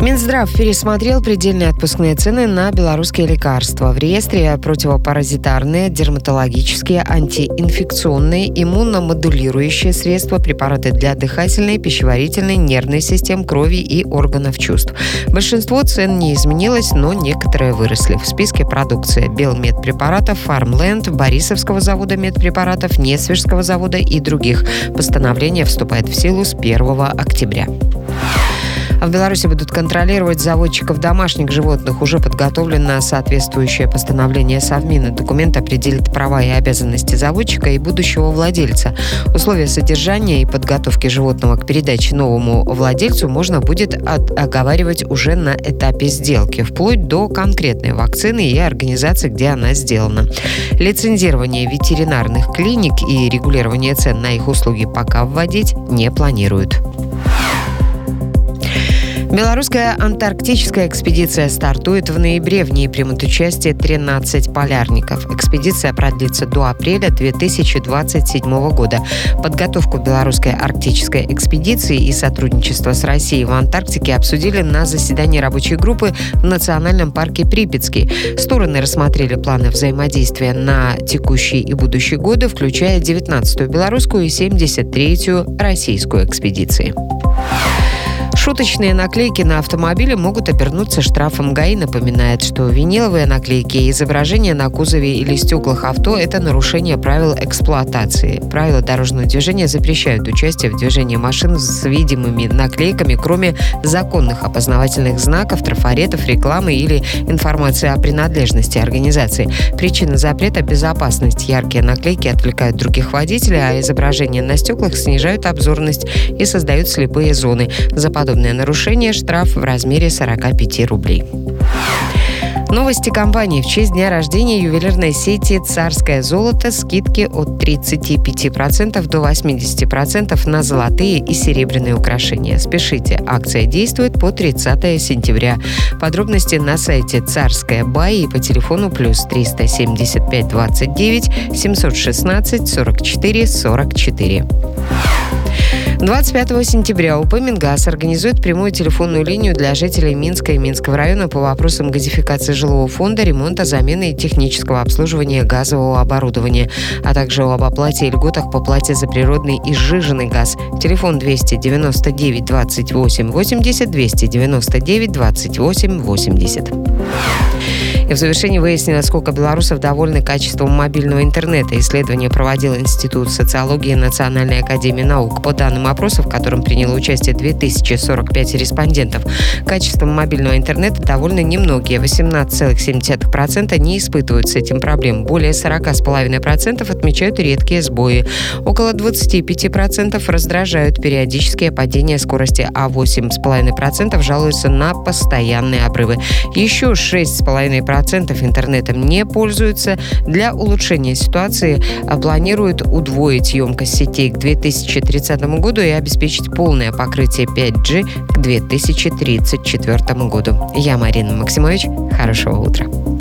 Минздрав пересмотрел предельные отпускные цены на белорусские лекарства. В реестре противопаразитарные, дерматологические, антиинфекционные, иммуномодулирующие средства, препараты для дыхательной, пищеварительной, нервной систем, крови и органов чувств. Большинство цен не изменилось, но некоторые выросли. В списке продукция Белмедпрепаратов, Фармленд, Борисовского завода медпрепаратов, Несвежского завода и других. Постановление вступает в силу с 1 октября. А в Беларуси будут контролировать заводчиков домашних животных. Уже подготовлено соответствующее постановление Совмина. Документ определит права и обязанности заводчика и будущего владельца. Условия содержания и подготовки животного к передаче новому владельцу можно будет оговаривать уже на этапе сделки, вплоть до конкретной вакцины и организации, где она сделана. Лицензирование ветеринарных клиник и регулирование цен на их услуги пока вводить не планируют. Белорусская антарктическая экспедиция стартует в ноябре. В ней примут участие 13 полярников. Экспедиция продлится до апреля 2027 года. Подготовку белорусской арктической экспедиции и сотрудничество с Россией в Антарктике обсудили на заседании рабочей группы в Национальном парке Припятский. Стороны рассмотрели планы взаимодействия на текущий и будущий годы, включая 19-ю белорусскую и 73-ю российскую экспедиции. Шуточные наклейки на автомобиле могут обернуться штрафом. ГАИ напоминает, что виниловые наклейки и изображения на кузове или стеклах авто – это нарушение правил эксплуатации. Правила дорожного движения запрещают участие в движении машин с видимыми наклейками, кроме законных опознавательных знаков, трафаретов, рекламы или информации о принадлежности организации. Причина запрета – безопасность. Яркие наклейки отвлекают других водителей, а изображения на стеклах снижают обзорность и создают слепые зоны. За подобное нарушение штраф в размере 45 рублей. Новости компании. В честь дня рождения ювелирной сети «Царское золото» скидки от 35% до 80% на золотые и серебряные украшения. Спешите. Акция действует по 30 сентября. Подробности на сайте «Царская Бай» и по телефону +3 375 29 716 44 44. 25 сентября УП «Мингаз» организует прямую телефонную линию для жителей Минска и Минского района по вопросам газификации жилого фонда, ремонта, замены и технического обслуживания газового оборудования, а также об оплате и льготах по плате за природный и сжиженный газ. Телефон 299 28 80 299 28 80. И в завершении выяснили, насколько белорусов довольны качеством мобильного интернета. Исследование проводил Институт социологии Национальной академии наук. По данным опроса, в котором приняло участие 2045 респондентов, качеством мобильного интернета довольны немногие. 18,7% не испытывают с этим проблем. Более 40,5% отмечают редкие сбои. Около 25% раздражают периодические падения скорости, а 8,5% жалуются на постоянные обрывы. Еще 6,5% интернетом не пользуются. Для улучшения ситуации планируют удвоить емкость сетей к 2030 году и обеспечить полное покрытие 5G к 2034 году. Я Марина Максимович. Хорошего утра.